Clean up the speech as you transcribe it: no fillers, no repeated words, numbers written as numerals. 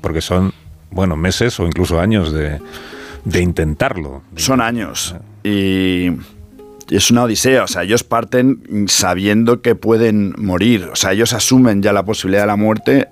porque son, bueno, meses o incluso años de intentarlo. Son años. Y es una odisea. O sea, ellos parten sabiendo que pueden morir. O sea, ellos asumen ya la posibilidad de la muerte